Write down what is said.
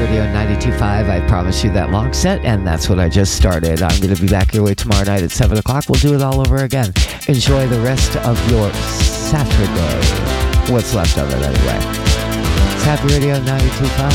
Radio 92.5. I promised you that long set, and that's what I just started. I'm going to be back your way tomorrow night at 7 o'clock. We'll do it all over again. Enjoy the rest of your Saturday. What's left of it, anyway. It's Happy Radio 92.5.